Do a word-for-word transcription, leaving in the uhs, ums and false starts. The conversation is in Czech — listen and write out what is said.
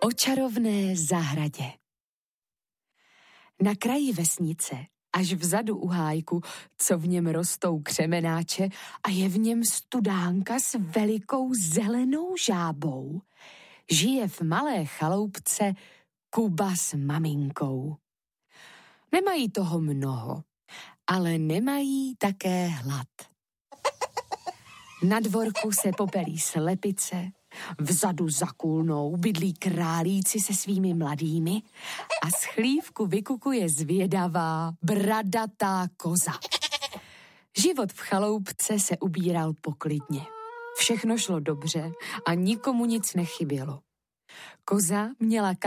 O čarovné zahradě. Na kraji vesnice, až vzadu u hájku, co v něm rostou křemenáče a je v něm studánka s velikou zelenou žábou, žije v malé chaloupce Kuba s maminkou. Nemají toho mnoho, ale nemají také hlad. Na dvorku se popelí slepice, vzadu za kůlnou bydlí králíci se svými mladými a z chlívku vykukuje zvědavá, bradatá koza. Život v chaloupce se ubíral poklidně. Všechno šlo dobře a nikomu nic nechybělo. Koza měla